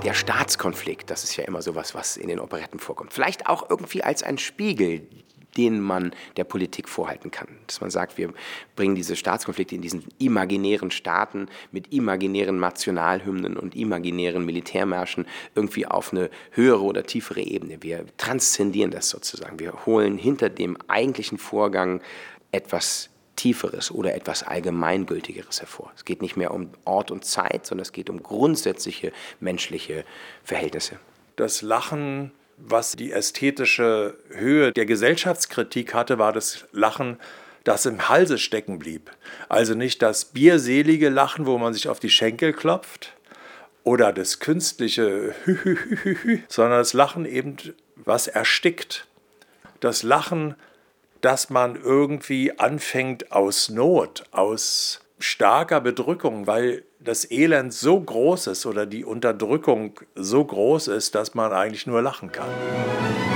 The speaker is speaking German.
der Staatskonflikt, das ist ja immer sowas, was in den Operetten vorkommt. Vielleicht auch irgendwie als ein Spiegel, den man der Politik vorhalten kann. Dass man sagt, wir bringen diese Staatskonflikte in diesen imaginären Staaten mit imaginären Nationalhymnen und imaginären Militärmärschen irgendwie auf eine höhere oder tiefere Ebene. Wir transzendieren das sozusagen. Wir holen hinter dem eigentlichen Vorgang etwas Tieferes oder etwas Allgemeingültigeres hervor. Es geht nicht mehr um Ort und Zeit, sondern es geht um grundsätzliche menschliche Verhältnisse. Das Lachen, was die ästhetische Höhe der Gesellschaftskritik hatte, war das Lachen, das im Halse stecken blieb. Also nicht das bierselige Lachen, wo man sich auf die Schenkel klopft, oder das künstliche Hü, sondern das Lachen eben, was erstickt. Das Lachen, dass man irgendwie anfängt aus Not, aus starker Bedrückung, weil das Elend so groß ist oder die Unterdrückung so groß ist, dass man eigentlich nur lachen kann.